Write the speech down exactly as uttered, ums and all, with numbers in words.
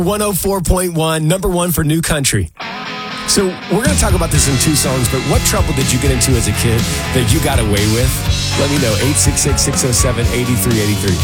one oh four point one, number one for new country. So we're going to talk about this in two songs, but what trouble did you get into as a kid that you got away with? Let me know, eight six six, six oh seven, eight three eight three.